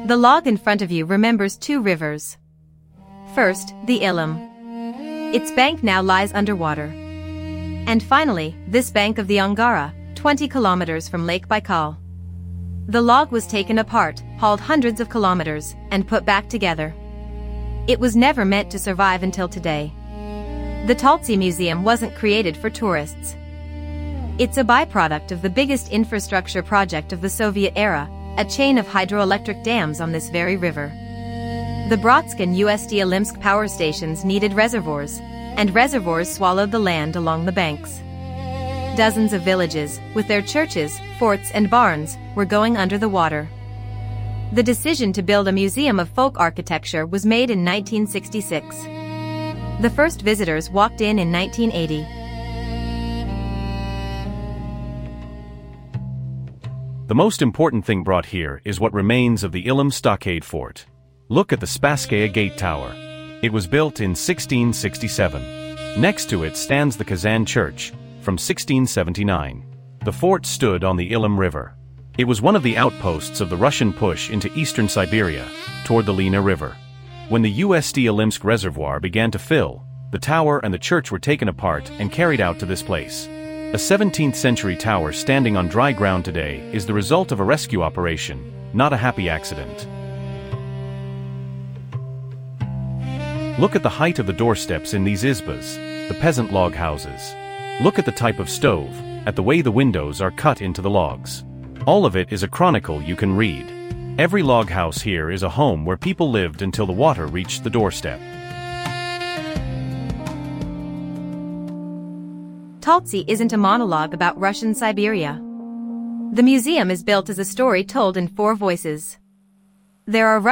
The log in front of you remembers two rivers. First, the Ilim. Its bank now lies underwater. And finally, this bank of the Angara, 20 kilometers from Lake Baikal. The log was taken apart, hauled hundreds of kilometers, and put back together. It was never meant to survive until today. The Taltsi Museum wasn't created for tourists. It's a byproduct of the biggest infrastructure project of the Soviet era, a chain of hydroelectric dams on this very river. The Bratsk and USD Ilimsk power stations needed reservoirs, and reservoirs swallowed the land along the banks. Dozens of villages, with their churches, forts and barns, were going under the water. The decision to build a museum of folk architecture was made in 1966. The first visitors walked in 1980. The most important thing brought here is what remains of the Ilim Stockade Fort. Look at the Spasskaya Gate Tower. It was built in 1667. Next to it stands the Kazan Church, from 1679. The fort stood on the Ilim River. It was one of the outposts of the Russian push into eastern Siberia, toward the Lena River. When the USD Ilimsk reservoir began to fill, the tower and the church were taken apart and carried out to this place. A 17th-century tower standing on dry ground today is the result of a rescue operation, not a happy accident. Look at the height of the doorsteps in these izbas, the peasant log houses. Look at the type of stove, at the way the windows are cut into the logs. All of it is a chronicle you can read. Every log house here is a home where people lived until the water reached the doorstep. Taltsi isn't a monologue about Russian Siberia. The museum is built as a story told in four voices. There are